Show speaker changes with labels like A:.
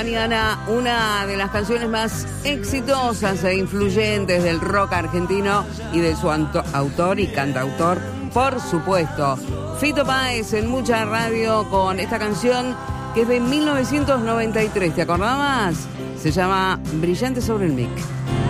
A: mañana, una de las canciones más exitosas e influyentes del rock argentino y de su autor y cantautor, por supuesto. Fito Páez en Mucha Radio con esta canción que es de 1993. ¿Te acordabas? Se llama Brillante sobre el Mic.